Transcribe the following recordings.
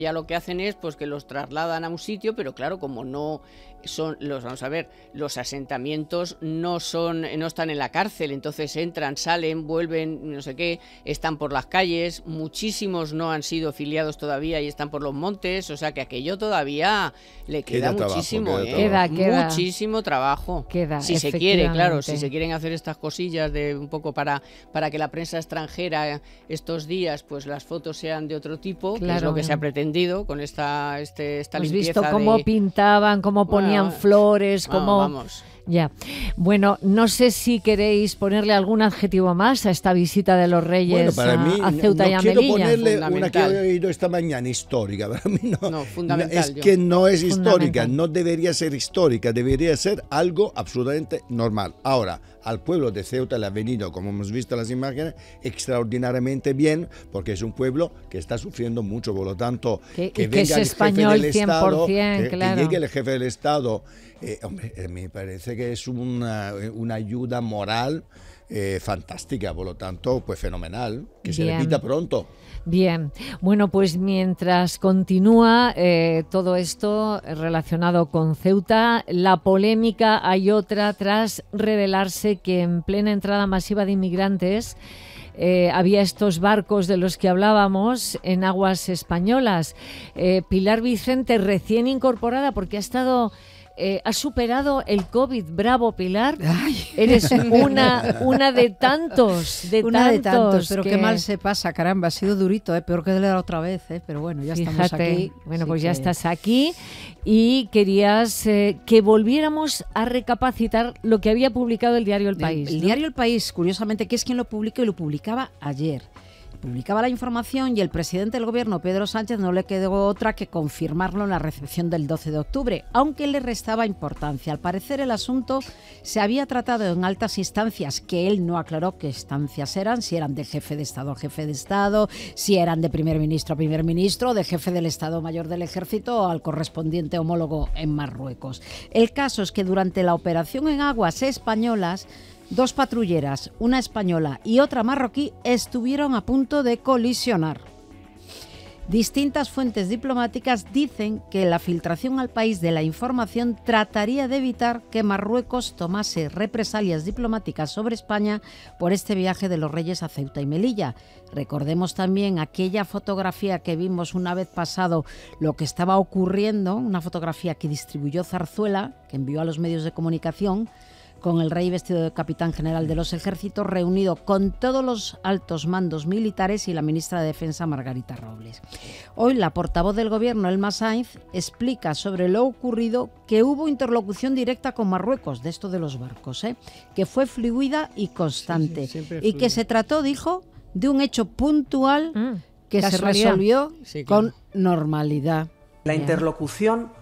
Ya lo que hacen es pues que los trasladan a un sitio, pero claro, como no son los, vamos a ver, los asentamientos no están en la cárcel, entonces entran, salen, vuelven, no sé qué, están por las calles, muchísimos no han sido filiados todavía y están por los montes, o sea que aquello todavía le queda muchísimo, muchísimo trabajo. Si se quiere, claro, si se quieren hacer estas cosillas de un poco para que la prensa extranjera estos días, pues las fotos sean de otro tipo, que es lo que se ha pretendido con esta limpieza. ¿Has visto cómo pintaban, cómo ponían flores, cómo... Vamos. Ya. Bueno, no sé si queréis ponerle algún adjetivo más a esta visita de los Reyes a Ceuta y a Melilla. Quiero ponerle una que he oído esta mañana, histórica. Para mí no, fundamental. Es que no es histórica, no debería ser histórica, debería ser algo absolutamente normal. Ahora, al pueblo de Ceuta le ha venido, como hemos visto en las imágenes, extraordinariamente bien, porque es un pueblo que está sufriendo mucho, por lo tanto, que venga es el español jefe del Estado, 100%, claro. que llegue el jefe del Estado, hombre, me parece que es una ayuda moral fantástica, por lo tanto, pues fenomenal, que se repita pronto. Bien, bueno, pues mientras continúa todo esto relacionado con Ceuta, la polémica, hay otra tras revelarse que en plena entrada masiva de inmigrantes había estos barcos de los que hablábamos en aguas españolas. Pilar Vicente, recién incorporada, porque ha superado el COVID. Bravo, Pilar. Ay. Eres una de tantos. Una de tantos, pero qué mal se pasa, caramba, ha sido durito, peor que de la otra vez, pero bueno, ya estamos aquí. Bueno, pues ya estás aquí y querías que volviéramos a recapacitar lo que había publicado el diario El País. El diario El País, curiosamente, que es quien lo publicó y lo publicaba ayer. Publicaba la información y el presidente del gobierno, Pedro Sánchez, no le quedó otra que confirmarlo en la recepción del 12 de octubre, aunque le restaba importancia. Al parecer el asunto se había tratado en altas instancias, que él no aclaró qué instancias eran, si eran de jefe de Estado a jefe de Estado, si eran de primer ministro a primer ministro, de jefe del Estado Mayor del Ejército o al correspondiente homólogo en Marruecos. El caso es que durante la operación en aguas españolas, 2 patrulleras, una española y otra marroquí, estuvieron a punto de colisionar. Distintas fuentes diplomáticas dicen que la filtración al país de la información trataría de evitar que Marruecos tomase represalias diplomáticas sobre España por este viaje de los Reyes a Ceuta y Melilla. Recordemos también aquella fotografía que vimos una vez pasado lo que estaba ocurriendo, una fotografía que distribuyó Zarzuela, que envió a los medios de comunicación, con el rey vestido de capitán general de los ejércitos, reunido con todos los altos mandos militares y la ministra de Defensa, Margarita Robles. Hoy la portavoz del gobierno, Elma Sainz, explica sobre lo ocurrido que hubo interlocución directa con Marruecos, de esto de los barcos, que fue fluida y constante, y que se trató, dijo, de un hecho puntual que se resolvió con normalidad. La interlocución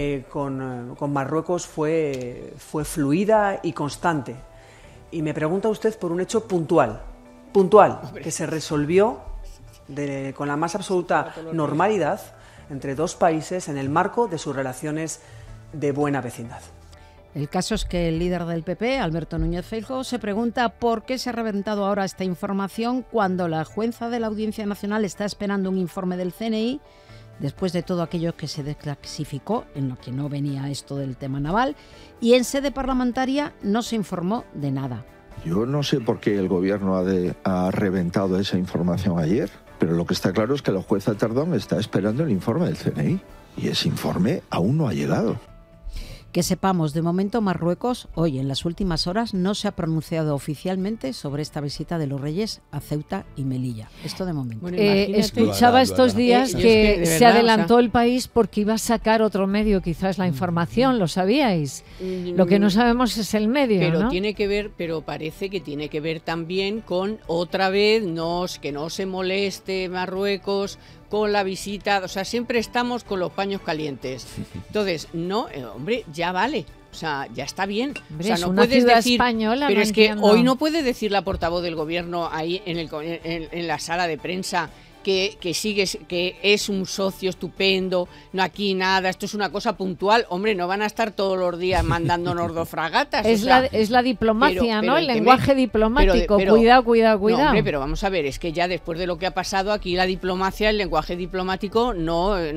con Marruecos fue fluida y constante. Y me pregunta usted por un hecho puntual, que se resolvió con la más absoluta normalidad entre 2 países en el marco de sus relaciones de buena vecindad. El caso es que el líder del PP, Alberto Núñez Feijóo, se pregunta por qué se ha reventado ahora esta información cuando la jueza de la Audiencia Nacional está esperando un informe del CNI después de todo aquello que se desclasificó, en lo que no venía esto del tema naval, y en sede parlamentaria no se informó de nada. Yo no sé por qué el gobierno ha reventado esa información ayer, pero lo que está claro es que la jueza Tardón está esperando el informe del CNI, y ese informe aún no ha llegado. Que sepamos, de momento Marruecos, hoy en las últimas horas, no se ha pronunciado oficialmente sobre esta visita de los Reyes a Ceuta y Melilla. Esto de momento. Bueno, escuchaba estos días que se adelantó el país porque iba a sacar otro medio, quizás la información, ¿lo sabíais? Lo que no sabemos es el medio, pero ¿no? Tiene que ver, pero parece que tiene que ver también con otra vez que no se moleste Marruecos con la visita, o sea, siempre estamos con los paños calientes. Entonces, no, hombre, ya vale. O sea, ya está bien. Hombre, o sea, no puedes decir, española, pero no es entiendo. Que hoy no puede decir la portavoz del gobierno ahí en la sala de prensa que sigues, que es un socio estupendo, no aquí nada, esto es una cosa puntual. Hombre, no van a estar todos los días mandándonos 2 fragatas. Es la diplomacia, ¿no? El lenguaje diplomático. Cuidado. No, hombre, pero vamos a ver, es que ya después de lo que ha pasado aquí, la diplomacia, el lenguaje diplomático no